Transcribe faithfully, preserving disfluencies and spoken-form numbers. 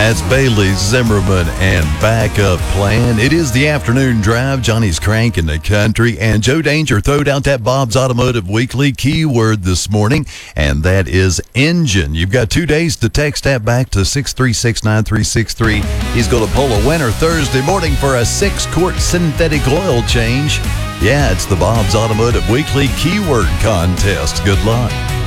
That's Bailey Zimmerman and Backup Plan. It is the afternoon drive. Johnny's cranking the country. And Joe Danger throwed out that Bob's Automotive Weekly keyword this morning, and that is engine. You've got two days to text that back to six three six, nine three six three. He's going to pull a winner Thursday morning for a six-quart synthetic oil change. Yeah, it's the Bob's Automotive Weekly keyword contest. Good luck.